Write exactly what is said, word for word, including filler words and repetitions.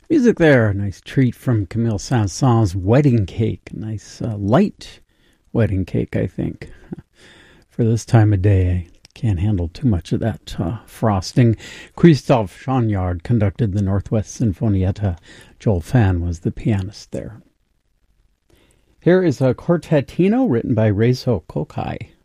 Music there, a nice treat from Camille Saint-Saëns' Wedding Cake. A nice uh, light wedding cake, I think, for this time of day. I can't handle too much of that uh, frosting. Christophe Chagnard conducted the Northwest Sinfonietta. Joel Fan was the pianist there. Here is a quartetino written by Reizo Kokai.